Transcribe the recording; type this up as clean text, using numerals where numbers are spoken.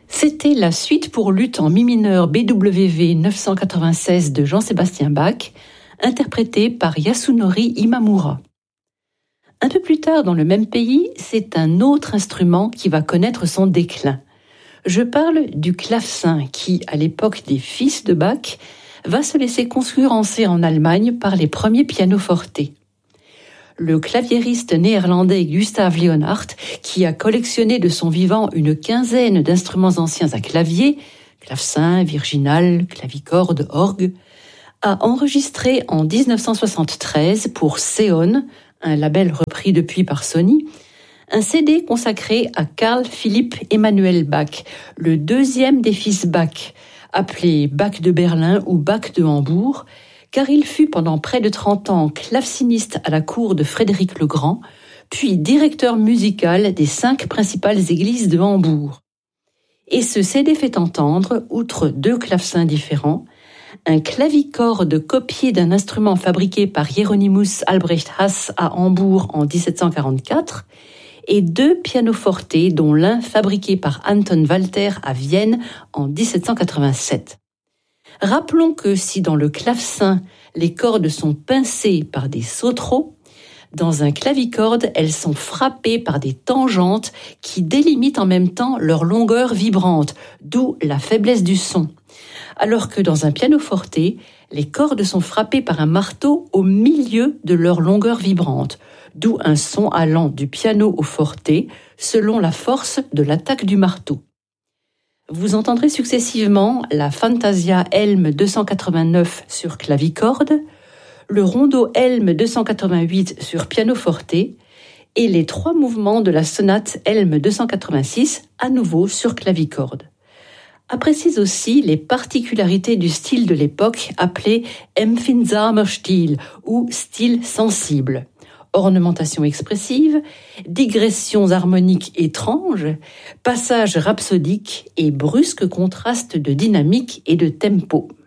C'était la suite pour luth en mi mineur BWV 996 de Jean-Sébastien Bach, interprétée par Yasunori Imamura. Un peu plus tard dans le même pays, c'est un autre instrument qui va connaître son déclin. Je parle du clavecin qui, à l'époque des fils de Bach, va se laisser concurrencer en Allemagne par les premiers pianoforte. Le claviériste néerlandais Gustav Leonhardt, qui a collectionné de son vivant une quinzaine d'instruments anciens à clavier, clavecin, virginal, clavicorde, orgue, a enregistré en 1973 pour Seon, un label repris depuis par Sony, un CD consacré à Carl Philipp Emanuel Bach, le deuxième des fils Bach, appelé Bach de Berlin ou Bach de Hambourg, car il fut pendant près de 30 ans claveciniste à la cour de Frédéric le Grand, puis directeur musical des 5 principales églises de Hambourg. Et ce CD fait entendre, outre 2 clavecins différents, un clavicorde copié d'un instrument fabriqué par Hieronymus Albrecht Hass à Hambourg en 1744 et 2 pianoforte, dont l'un fabriqué par Anton Walter à Vienne en 1787. Rappelons que si dans le clavecin, les cordes sont pincées par des sautereaux, dans un clavicorde, elles sont frappées par des tangentes qui délimitent en même temps leur longueur vibrante, d'où la faiblesse du son. Alors que dans un pianoforte, les cordes sont frappées par un marteau au milieu de leur longueur vibrante, d'où un son allant du piano au forte selon la force de l'attaque du marteau. Vous entendrez successivement la Fantasia Helm 289 sur clavicorde, le Rondo Helm 288 sur pianoforte et les 3 mouvements de la sonate Helm 286 à nouveau sur clavicorde. Apprécie aussi les particularités du style de l'époque appelé Empfindsamer Stil ou style sensible. Ornementation expressive, digressions harmoniques étranges, passages rhapsodiques et brusques contrastes de dynamique et de tempo.